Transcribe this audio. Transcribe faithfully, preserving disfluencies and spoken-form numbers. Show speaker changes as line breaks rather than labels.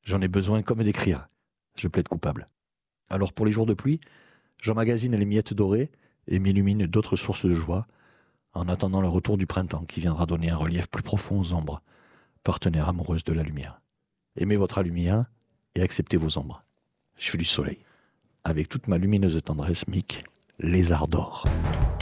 J'en ai besoin comme d'écrire. Je plaide coupable. Alors pour les jours de pluie, j'emmagasine les miettes dorées et m'illumine d'autres sources de joie, en attendant le retour du printemps qui viendra donner un relief plus profond aux ombres, partenaire amoureuse de la lumière. Aimez votre lumière et acceptez vos ombres. Je fais du soleil. Avec toute ma lumineuse tendresse, Mick, lézard d'or.